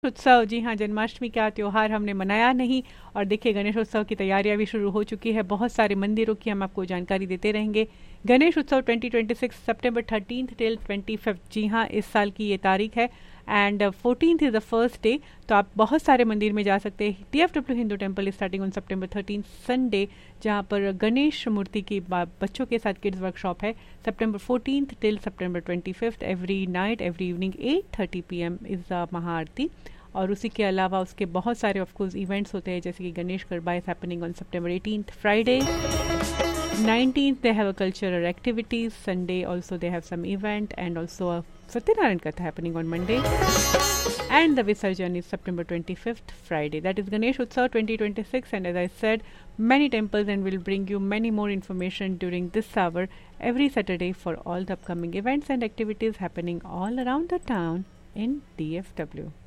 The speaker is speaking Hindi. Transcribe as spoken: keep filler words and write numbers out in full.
उत्सव, जी हाँ, जन्माष्टमी का त्योहार हमने मनाया नहीं और देखिए गणेश उत्सव की तैयारियां भी शुरू हो चुकी है। बहुत सारे मंदिरों की हम आपको जानकारी देते रहेंगे। गणेश उत्सव ट्वेंटी ट्वेंटी सिक्स सितंबर थर्टीन टिल ट्वेंटी फिफ्थ, जी हाँ, इस साल की ये तारीख है and fourteenth is the first day. तो आप बहुत सारे मंदिर में जा सकते हैं। TFW Hindu temple is starting on September thirteen Sunday, जहाँ पर गणेश मूर्ति की बा- बच्चों के साथ किड्स वर्कशॉप है। सितंबर fourteenth till September twenty fifth, every night every evening eight thirty P M is the महाआरती। और उसी के अलावा उसके बहुत सारे ऑफकोर्स इवेंट्स होते हैं, जैसे कि Ganesh garba is happening on September eighteenth Friday, nineteenth they have a cultural activities, Sunday also they have some event, and also a Satyanarayan Katha happening on Monday, and the Visarjan is September twenty-fifth Friday. That is Ganesh Utsav twenty twenty-six, and as I said, many temples, and we'll bring you many more information during this hour every Saturday for all the upcoming events and activities happening all around the town in D F W.